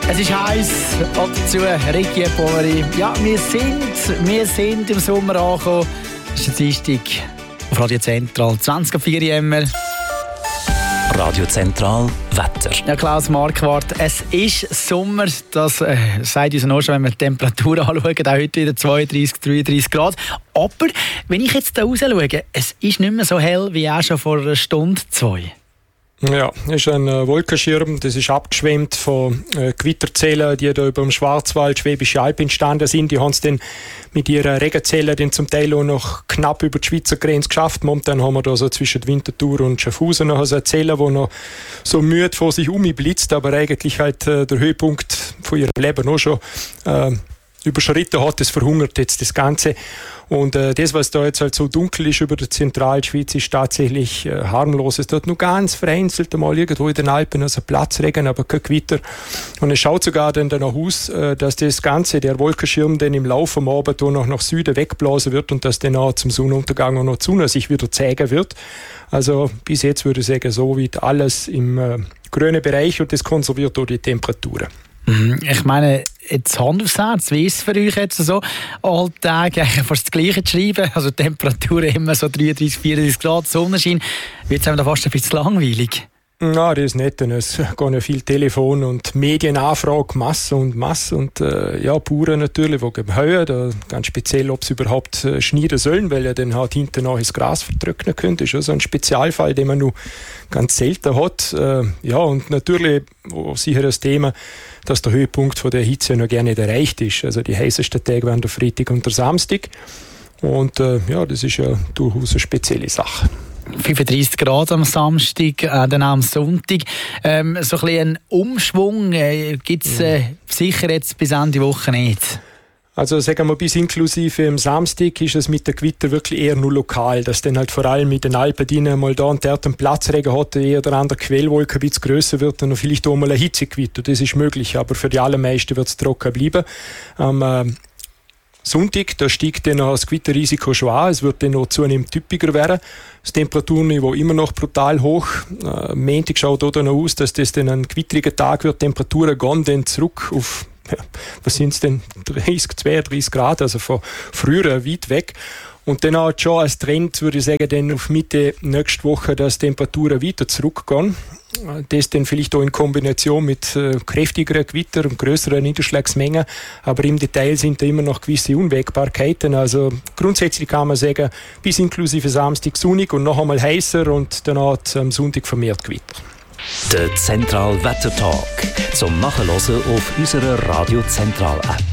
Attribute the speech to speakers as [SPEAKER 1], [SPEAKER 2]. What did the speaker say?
[SPEAKER 1] Es ist heiß, dazu Ricky Poveri. Ja, wir sind im Sommer angekommen. Das ist der Dienstag auf Radio Zentral. 20.04 Uhr.
[SPEAKER 2] Radio Zentral Wetter.
[SPEAKER 1] Ja, Klaus Marquardt, es ist Sommer. Das sagt uns auch schon, wenn wir die Temperatur anschauen. Auch heute wieder 32, 33 Grad. Aber wenn ich jetzt hier raus schaue, es ist nicht mehr so hell wie auch schon vor einer Stunde, 2.
[SPEAKER 3] Ja, das ist ein Wolkenschirm, das ist abgeschwemmt von Gewitterzellen, die da über dem Schwarzwald, Schwäbische Alb entstanden sind. Die haben es dann mit ihren Regenzellen dann zum Teil auch noch knapp über die Schweizer Grenze geschafft. Momentan haben wir da so zwischen Winterthur und Schaffhausen noch so eine Zelle, die noch so müde vor sich blitzt, aber eigentlich halt der Höhepunkt von ihrem Leben auch schon überschritten hat. Das verhungert jetzt das Ganze. Und das, was da jetzt halt so dunkel ist über der Zentralschweiz, ist tatsächlich harmlos. Es dort nur ganz vereinzelt einmal irgendwo in den Alpen also Platzregen, aber kein Gewitter. Und es schaut sogar dann danach aus, dass das Ganze, der Wolkenschirm, dann im Laufe am Abend noch nach Süden wegblasen wird und dass dann auch zum Sonnenuntergang auch noch die Sonne sich wieder zeigen wird. Also bis jetzt würde ich sagen, so weit alles im grünen Bereich und das konserviert auch die Temperaturen.
[SPEAKER 1] Ich meine, jetzt Hand aufs Herz, wie ist es für euch jetzt so, Alltag fast das Gleiche zu schreiben, also Temperaturen immer so 33, 34 Grad, Sonnenschein, wird es einem da fast ein bisschen langweilig?
[SPEAKER 3] Ja, das ist nicht. Es gehen ja viel Telefon- und Medienanfragen, Masse und ja, Bauern natürlich, die geben da ganz speziell, ob sie überhaupt schneiden sollen, weil ja dann halt hinten noch das Gras vertrocknen könnte. Das ist ja so ein Spezialfall, den man nur ganz selten hat. Ja, und natürlich sicher das Thema, dass der Höhepunkt von der Hitze noch gerne nicht erreicht ist. Also die heißesten Tage waren der Freitag und der Samstag. Und ja, das ist ja durchaus eine spezielle Sache.
[SPEAKER 1] 35 Grad am Samstag, dann am Sonntag. So ein bisschen einen Umschwung gibt es sicher jetzt bis Ende Woche nicht.
[SPEAKER 3] Also sagen wir, bis inklusive am Samstag ist es mit der Gewitter wirklich eher nur lokal, dass dann halt vor allem mit den Alpen mal da und dort einen Platzregen hat, eher der andere Quellwolke ein bisschen grösser wird und vielleicht auch mal ein Hitzegewitter. Das ist möglich, aber für die allermeisten wird es trocken bleiben. Am Sonntag, da steigt dann das Gewitterrisiko schon an, es wird dann noch zunehmend typischer werden. Das Temperaturniveau immer noch brutal hoch. Am Montag schaut auch dann aus, dass das dann ein gewitteriger Tag wird. Temperaturen gehen dann zurück auf, ja, was sind es denn, 30, 32 Grad, also von früher weit weg. Und dann hat schon als Trend, würde ich sagen, dann auf Mitte nächste Woche, dass Temperaturen weiter zurückgehen. Das dann vielleicht auch in Kombination mit kräftigeren Gewitter und größeren Niederschlagsmengen. Aber im Detail sind da immer noch gewisse Unwägbarkeiten. Also grundsätzlich kann man sagen, bis inklusive Samstag sonnig und noch einmal heißer und dann hat am Sonntag vermehrt Gewitter.
[SPEAKER 2] Der Zentral Wetter Talk zum Nachhören auf unserer Radio Zentral App.